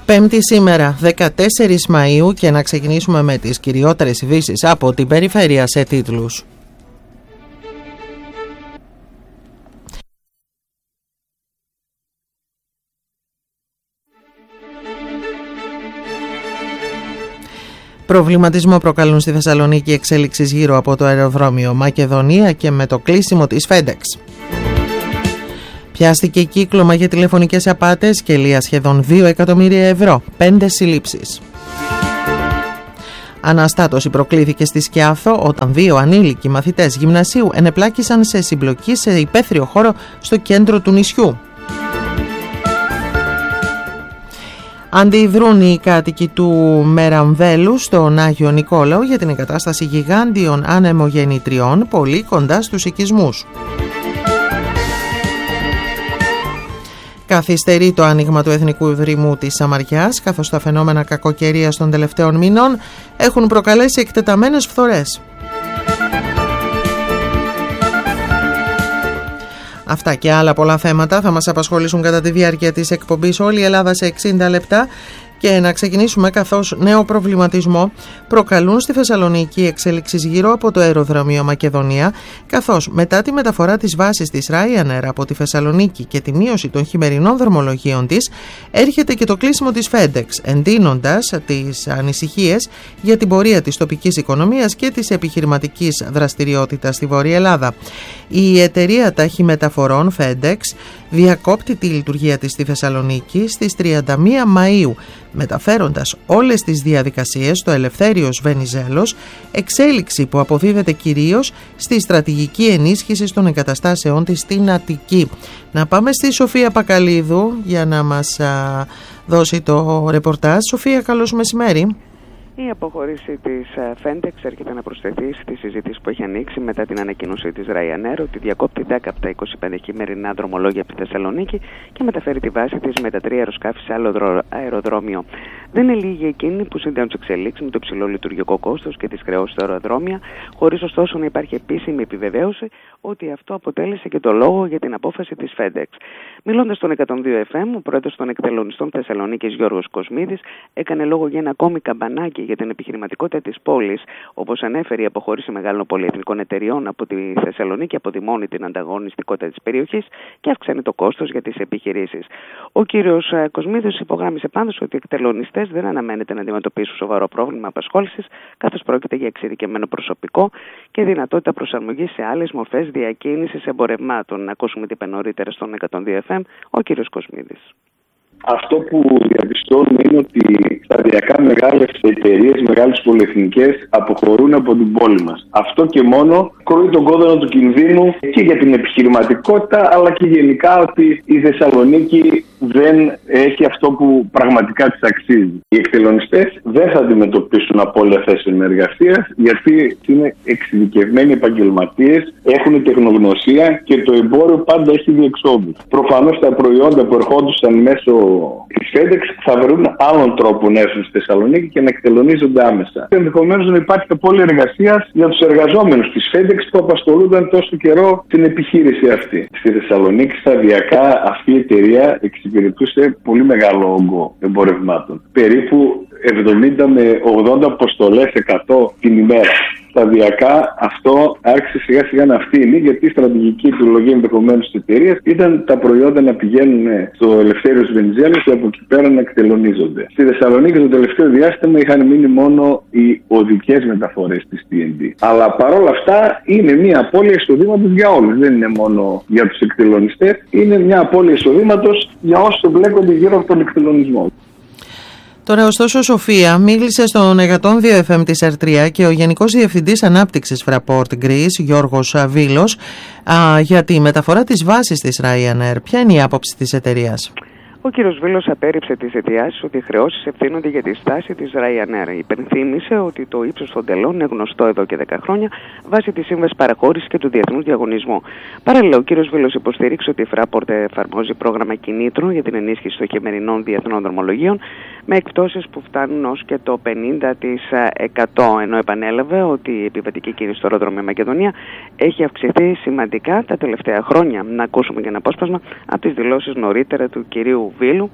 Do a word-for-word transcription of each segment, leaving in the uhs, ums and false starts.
Πέμπτη σήμερα, δεκατέσσερις Μαΐου, και να ξεκινήσουμε με τις κυριότερες ειδήσεις από την περιφέρεια σε τίτλους. Προβληματισμό προκαλούν στη Θεσσαλονίκη εξέλιξεις γύρω από το αεροδρόμιο Μακεδονία και με το κλείσιμο της FedEx. Πιάστηκε κύκλωμα για τηλεφωνικές απάτες και λία σχεδόν δύο εκατομμύρια ευρώ, πέντε συλλήψεις. Αναστάτωση προκλήθηκε στη Σκιάθο όταν δύο ανήλικοι μαθητές γυμνασίου ενεπλάκησαν σε συμπλοκή σε υπαίθριο χώρο στο κέντρο του νησιού. Αντιδρούν οι κάτοικοι του Μεραμβέλου στον Άγιο Νικόλαο για την εγκατάσταση γιγάντιων ανεμογεννητριών πολύ κοντά στους οικισμούς. Καθυστερεί το άνοιγμα του Εθνικού Ιδρυμού της Σαμαριάς, καθώς τα φαινόμενα κακοκαιρίας των τελευταίων μηνών έχουν προκαλέσει εκτεταμένες φθορές. Αυτά και άλλα πολλά θέματα θα μας απασχολήσουν κατά τη διάρκεια της εκπομπής Όλη η Ελλάδα σε εξήντα λεπτά. Και να ξεκινήσουμε, καθώς νέο προβληματισμό προκαλούν στη Θεσσαλονίκη εξέλιξεις γύρω από το αεροδρόμιο Μακεδονία, καθώς μετά τη μεταφορά της βάσης της Ryanair από τη Θεσσαλονίκη και τη μείωση των χειμερινών δρομολογίων της, έρχεται και το κλείσιμο της FedEx, εντείνοντας τις ανησυχίες για την πορεία της τοπικής οικονομίας και της επιχειρηματικής δραστηριότητας στη Βόρεια Ελλάδα. Η εταιρεία ταχυμεταφορών FedEx διακόπτει τη λειτουργία της στη Θεσσαλονίκη στις τριάντα μία Μαΐου, μεταφέροντας όλες τις διαδικασίες στο Ελευθέριος Βενιζέλος, εξέλιξη που αποδίδεται κυρίως στη στρατηγική ενίσχυση των εγκαταστάσεών της στην Αττική. Να πάμε στη Σοφία Πακαλίδου για να μας α, δώσει το ρεπορτάζ. Σοφία, καλώς μεσημέρι. Η αποχώρηση της FedEx έρχεται να προσθεθεί στη συζήτηση που έχει ανοίξει μετά την ανακοίνωση της Ryanair ότι διακόπτει δέκα από τα είκοσι πέντε χειμερινά δρομολόγια από τη Θεσσαλονίκη και μεταφέρει τη βάση της με τα τρία αεροσκάφη σε άλλο αεροδρόμιο. Δεν είναι λίγοι εκείνοι που συνδέουν τις εξελίξεις με το υψηλό λειτουργικό κόστος και τις χρεώσεις στα αεροδρόμια, χωρίς ωστόσο να υπάρχει επίσημη επιβεβαίωση ότι αυτό αποτέλεσε και το λόγο για την απόφαση της FedEx. Μιλώντας στον εκατόν δύο εφ εμ, ο πρόεδρος των εκτελονιστών Θεσσαλονίκης Γιώργος Κοσμίδης έκανε λόγο για ένα ακόμη καμπανάκι για την επιχειρηματικότητα της πόλης. Όπως ανέφερε, η αποχώρηση μεγάλων πολυεθνικών εταιριών από τη Θεσσαλονίκη αποδημώνει την ανταγωνιστικότητα της περιοχής και αυξάνει το κόστος για τις επιχειρήσεις. Ο κύριος Κοσμίδης υπογράμμισε πάντως ότι οι εκτελονιστές δεν αναμένεται να αντιμετωπίσουν σοβαρό πρόβλημα απασχόλησης, καθώς πρόκειται για εξειδικευμένο προσωπικό και δυνατότητα προσαρμογής σε άλλες μορφές διακίνησης εμπορευμάτων. Να ακούσουμε τι είπε νωρίτερα στον εκατόν δύο εφ εμ ο κύριος Κοσμίδης. Αυτό που διαπιστώνουμε είναι ότι σταδιακά μεγάλες εταιρείες, μεγάλες πολυεθνικές αποχωρούν από την πόλη μας. Αυτό και μόνο κρούει τον κόδωνα του κινδύνου και για την επιχειρηματικότητα, αλλά και γενικά ότι η Θεσσαλονίκη δεν έχει αυτό που πραγματικά της αξίζει. Οι εκτελονιστές δεν θα αντιμετωπίσουν απώλεια θέσεων εργασίας, γιατί είναι εξειδικευμένοι επαγγελματίες, έχουν τεχνογνωσία και το εμπόριο πάντα έχει διεξόδους. Προφανώς τα προϊόντα που ερχόντουσαν μέσω της FedEx θα βρουν άλλον τρόπο να έρθουν στη Θεσσαλονίκη και να εκτελονίζονται άμεσα. Ενδεχομένως να υπάρχει απώλεια εργασίας για τους εργαζόμενους της FedEx που απασχολούνταν τόσο καιρό την επιχείρηση αυτή. Στη Θεσσαλονίκη σταδιακά αυτή η εταιρεία εξυπηρετούσε πολύ μεγάλο όγκο εμπορευμάτων. Περίπου εβδομήντα με ογδόντα αποστολές εκατό την ημέρα. Σταδιακά αυτό άρχισε σιγά σιγά να φθήνει, γιατί η στρατηγική επιλογή ενδεχομένως της εταιρείας ήταν τα προϊόντα να πηγαίνουν στο Ελευθέριος Βενιζέλος και από εκεί πέρα να εκτελονίζονται. Στη Θεσσαλονίκη το τελευταίο διάστημα είχαν μείνει μόνο οι οδικές μεταφορές της τι εν ντι. Αλλά παρόλα αυτά είναι μια απώλεια εισοδήματος για όλους. Δεν είναι μόνο για τους εκτελονιστές, είναι μια απώλεια εισοδήματος για όσους εμπλέκονται γύρω από τον εκτελονισμό. Τώρα, ωστόσο, Σοφία μίλησε στον εκατόν δύο εφ εμ της Ερτρία και ο Γενικός Διευθυντής Ανάπτυξης Fraport Greece, Γιώργος Βίλος, α, για τη μεταφορά της βάσης της Ryanair. Ποια είναι η άποψη της εταιρείας? Ο κ. Βίλος απέρριψε τις αιτιάσεις ότι οι χρεώσεις ευθύνονται για τη στάση της Ryanair. Υπενθύμησε ότι το ύψος των τελών είναι γνωστό εδώ και δέκα χρόνια βάσει της σύμβασης παραχώρησης και του διεθνούς διαγωνισμού. Παράλληλα, ο κ. Βίλος υποστηρίξει ότι η Fraport εφαρμόζει πρόγραμμα κινήτρων για την ενίσχυση των χειμερινών διεθνών δρομολογίων με εκπτώσεις που φτάνουν ως και το πενήντα τοις εκατό, ενώ επανέλαβε ότι η επιβατική κίνηση στο αεροδρόμιο Μακεδονία έχει αυξηθεί σημαντικά τα τελευταία χρόνια. Να ακούσουμε και ένα απόσπασμα από τις δηλώσεις νωρίτερα του κυρίου Βίλου,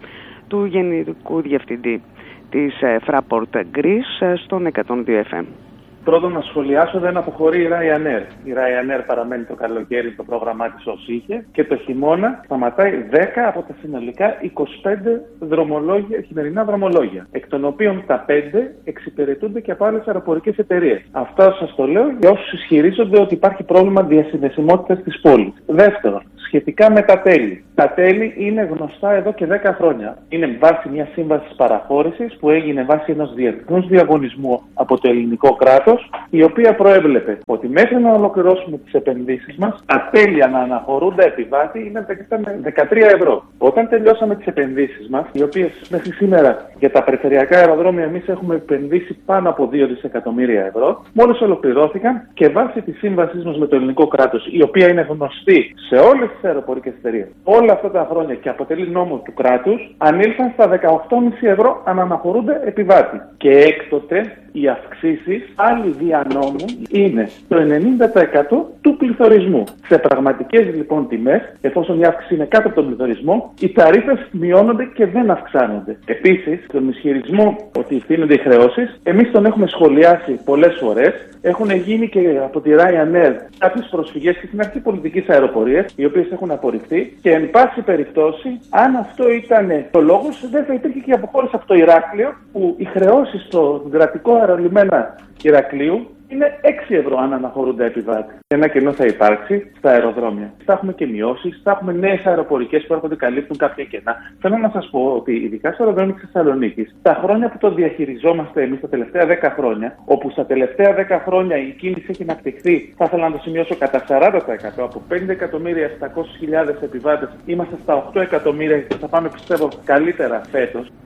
του Γενικού Διευθυντή της Fraport Greece στον εκατόν δύο εφ εμ. Πρώτον, να σχολιάσω, δεν αποχωρεί η Ryanair. Η Ryanair παραμένει το καλοκαίρι το πρόγραμμά της ως είχε και το χειμώνα σταματάει δέκα από τα συνολικά είκοσι πέντε δρομολόγια, χειμερινά δρομολόγια, εκ των οποίων τα πέντε εξυπηρετούνται και από άλλες αεροπορικές εταιρείες. Αυτό σας το λέω για όσους ισχυρίζονται ότι υπάρχει πρόβλημα διασυνδεσιμότητας της πόλης. Δεύτερον, σχετικά με τα τέλη. Τα τέλη είναι γνωστά εδώ και δέκα χρόνια. Είναι βάση μια σύμβαση παραχώρησης που έγινε βάσει ενός διεθνούς διαγωνισμού από το ελληνικό κράτος, η οποία προέβλεπε ότι μέχρι να ολοκληρώσουμε τις επενδύσεις μας, τα τέλη να αναχωρούνται επιβάτη είναι δεκατρία ευρώ. Όταν τελειώσαμε τις επενδύσεις μας, οι οποίες μέχρι σήμερα για τα περιφερειακά αεροδρόμια εμείς έχουμε επενδύσει πάνω από δύο δισεκατομμύρια ευρώ, μόλις ολοκληρώθηκαν και βάσει της σύμβασής μας με το ελληνικό κράτος, η οποία είναι γνωστή σε όλες τις αεροπορικές εταιρείες όλα αυτά τα χρόνια και αποτελεί νόμο του κράτους, ανήλθαν στα δεκαοκτώ κόμμα πέντε ευρώ αν αναχωρούνται επιβάτη. Και έκτοτε οι αυξήσεις πάλι δια νόμου είναι το ενενήντα τοις εκατό του πληθωρισμού. Σε πραγματικές λοιπόν τιμές, εφόσον η αύξηση είναι κάτω από τον πληθωρισμό, οι ταρίφες μειώνονται και δεν αυξάνονται. Επίσης, τον ισχυρισμό ότι ευθύνονται οι χρεώσεις, εμείς τον έχουμε σχολιάσει πολλές φορές. Έχουν γίνει και από τη Ryanair κάποιες προσφυγές και στην αρχή πολιτικής αεροπορίας, οι οποίες έχουν απορριφθεί και εν πάση περιπτώσει, αν αυτό ήταν το λόγος, δεν θα υπήρχε και αποχώρηση από το Ηράκλειο, που οι χρεώσεις στο κρατικό αερολιμένα Ηρακλείου είναι έξι ευρώ αν αναχωρούνται επιβάτη. Ένα κενό θα υπάρξει στα αεροδρόμια. Θα έχουμε και μειώσεις, θα έχουμε νέες αεροπορικές που έρχονται καλύπτουν κάποια κενά. Θέλω να σας πω ότι ειδικά στο αεροδρόμιο της Θεσσαλονίκης, τα χρόνια που το διαχειριζόμαστε εμείς τα τελευταία δέκα χρόνια, όπου στα τελευταία δέκα χρόνια η κίνηση έχει αναπτυχθεί, θα ήθελα να το σημειώσω κατά σαράντα τοις εκατό, από πέντε εκατομμύρια επτακόσιες χιλιάδες επιβάτες, είμαστε στα οκτώ εκατομμύρια και θα πάμε πιστεύω καλύτερα φέτος.